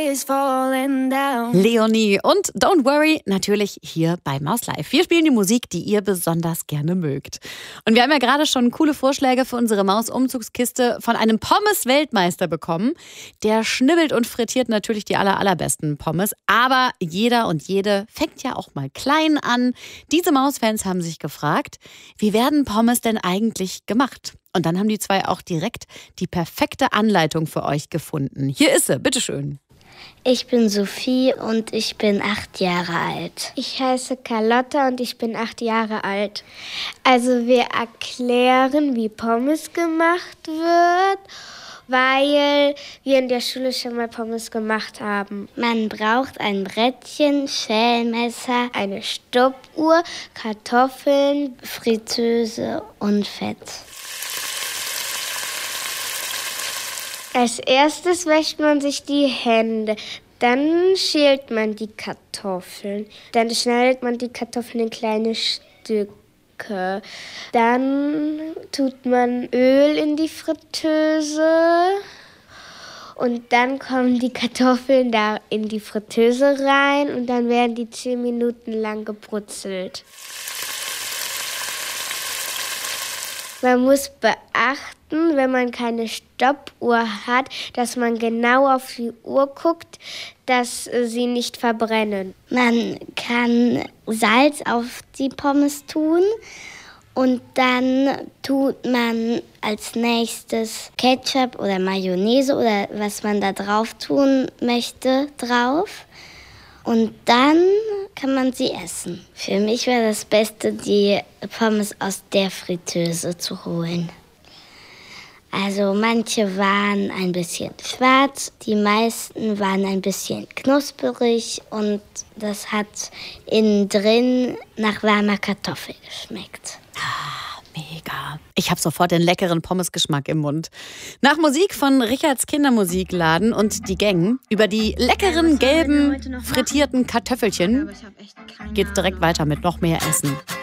Leonie und Don't Worry natürlich hier bei Maus Live. Wir spielen die Musik, die ihr besonders gerne mögt. Und wir haben ja gerade schon coole Vorschläge für unsere Maus-Umzugskiste von einem Pommes-Weltmeister bekommen. Der schnibbelt und frittiert natürlich die allerbesten Pommes. Aber jeder und jede fängt ja auch mal klein an. Diese Maus-Fans haben sich gefragt, wie werden Pommes denn eigentlich gemacht? Und dann haben die zwei auch direkt die perfekte Anleitung für euch gefunden. Hier ist sie, bitteschön. Ich bin Sophie und ich bin 8 Jahre alt. Ich heiße Carlotta und ich bin 8 Jahre alt. Also wir erklären, wie Pommes gemacht wird, weil wir in der Schule schon mal Pommes gemacht haben. Man braucht ein Brettchen, Schälmesser, Eine Stoppuhr, Kartoffeln, Fritteuse und Fett. Als erstes wäscht man sich die Hände, dann schält man die Kartoffeln, dann schneidet man die Kartoffeln in kleine Stücke, dann tut man Öl in die Fritteuse und dann kommen die Kartoffeln da in die Fritteuse rein und dann werden die 10 Minuten lang gebrutzelt. Man muss beachten, wenn man keine Stoppuhr hat, dass man genau auf die Uhr guckt, dass sie nicht verbrennen. Man kann Salz auf die Pommes tun und dann tut man als nächstes Ketchup oder Mayonnaise oder was man da drauf tun möchte drauf. Und dann kann man sie essen. Für mich war das Beste, die Pommes aus der Fritteuse zu holen. Also manche waren ein bisschen schwarz, die meisten waren ein bisschen knusperig und das hat innen drin nach warmer Kartoffel geschmeckt. Mega. Ich habe sofort den leckeren Pommesgeschmack im Mund. Nach Musik von Richards Kindermusikladen und die Gang über die leckeren gelben frittierten Kartoffelchen geht's direkt weiter mit noch mehr Essen.